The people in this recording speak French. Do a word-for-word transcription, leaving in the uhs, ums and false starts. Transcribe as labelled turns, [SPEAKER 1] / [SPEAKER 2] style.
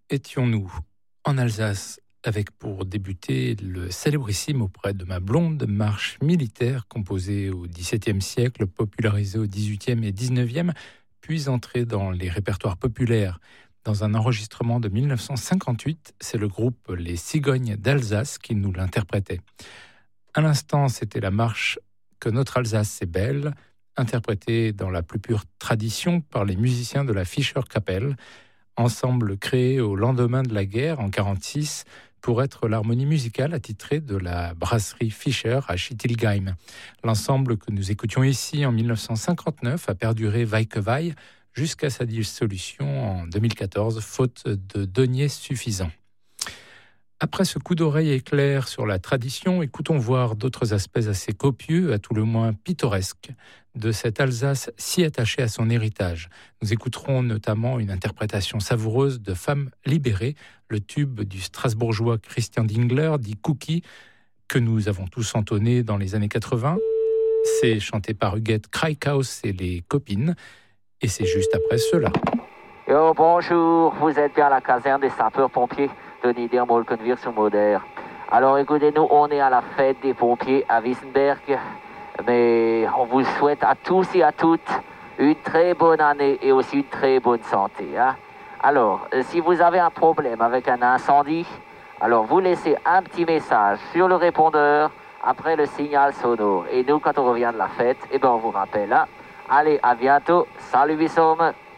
[SPEAKER 1] étions-nous en Alsace avec pour débuter le célébrissime auprès de ma blonde marche militaire composée au dix-septième siècle, popularisée au dix-huitième et dix-neuvième, puis entrée dans les répertoires populaires. Dans un enregistrement de mille neuf cent cinquante-huit, c'est le groupe Les Cigognes d'Alsace qui nous l'interprétait. À l'instant, c'était la marche Que notre Alsace c'est belle, interprétée dans la plus pure tradition par les musiciens de la Fischer Kapelle, ensemble créé au lendemain de la guerre en mille neuf cent quarante-six pour être l'harmonie musicale attitrée de la brasserie Fischer à Schittilgheim. L'ensemble que nous écoutions ici en mille neuf cent cinquante-neuf a perduré vaille que vaille jusqu'à sa dissolution en deux mille quatorze, faute de deniers suffisants. Après ce coup d'oreille éclair sur la tradition, écoutons voir d'autres aspects assez copieux, à tout le moins pittoresques, de cette Alsace si attachée à son héritage. Nous écouterons notamment une interprétation savoureuse de Femme libérée, le tube du Strasbourgeois Christian Dingler, dit Cookie, que nous avons tous entonné dans les années quatre-vingts. C'est chanté par Huguette Kraikhaus et les copines, et c'est juste après cela.
[SPEAKER 2] Yo, bonjour, vous êtes bien à la caserne des sapeurs-pompiers de Niedermolkenwirth sur Moder. Alors écoutez-nous, on est à la fête des pompiers à Wissenberg, mais on vous souhaite à tous et à toutes une très bonne année et aussi une très bonne santé. Hein. Alors, si vous avez un problème avec un incendie, alors vous laissez un petit message sur le répondeur après le signal sonore. Et nous, quand on revient de la fête, eh ben on vous rappelle. Hein. Allez, à bientôt. Salut, Bissom.